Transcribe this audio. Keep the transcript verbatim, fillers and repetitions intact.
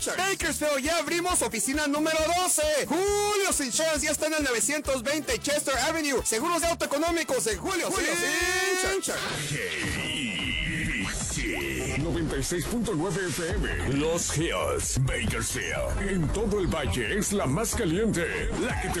Bakersfield, ya abrimos oficina número doce. Julio Insurance ya está en el novecientos veinte Chester Avenue. Seguros de auto económicos de Julio Insurance. noventa y seis punto nueve F M. Los Hills, Bakersfield. En todo el valle es la más caliente, la que te